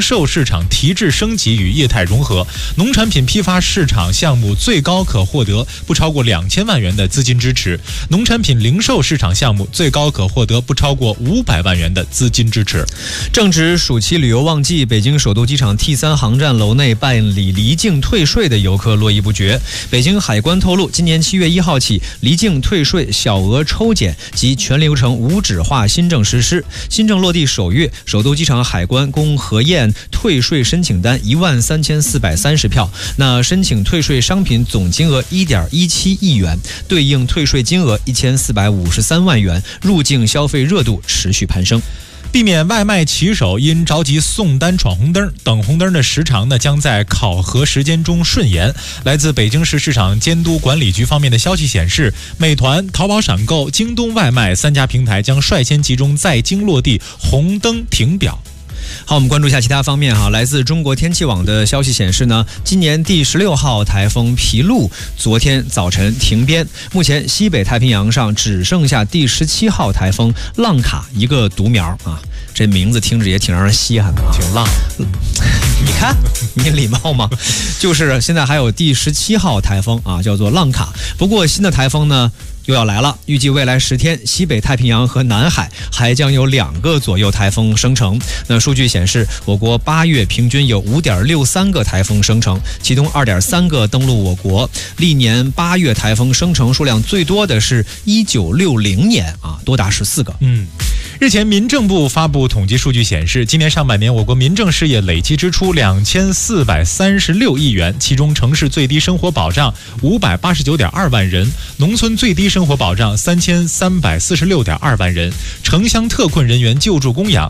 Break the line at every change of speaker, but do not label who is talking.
售市场提质升级与业态融合，农产品批发市场项目最高可获得不超过2000万元的资金支持，农产品零售市场项目最高可获得不超过500万元的资金支持。
正值暑期旅游旺季，北京首都机场 T3 航站楼内办理离境退税的游客络绎不绝。北京海关透露，今年7月1号起，离境退税小额抽检及全流程无纸化新政实施。新政落地首月，首都机场海关共核验退税申请单13430票，那申请退税商品总金额1.17亿元，对应退税金额1453万元，入境消费热度持续攀升。
避免外卖骑手因着急送单闯红灯，等红灯的时长呢将在考核时间中顺延。来自北京市市场监督管理局方面的消息显示，美团、淘宝闪购、京东外卖3家平台将率先集中在京落地红灯停表。
好，我们关注一下其他方面哈。来自中国天气网的消息显示呢，今年第16号台风皮鹿昨天早晨停编，目前西北太平洋上只剩下第17号台风浪卡一个独苗啊，这名字听着也挺让人稀罕的，
挺浪。
你看你礼貌吗？就是现在还有第17号台风啊，叫做浪卡。不过新的台风呢又要来了，预计未来10天，西北太平洋和南海还将有2个左右台风生成。那数据显示，我国8月平均有5.63个台风生成，其中2.3个登陆我国。历年8月台风生成数量最多的是1960年啊，多达14个。
日前，民政部发布统计数据显示，今年上半年我国民政事业累计支出2436亿元，其中城市最低生活保障589.2万人，农村最低生活保障3346.2万人，城乡特困人员救助供养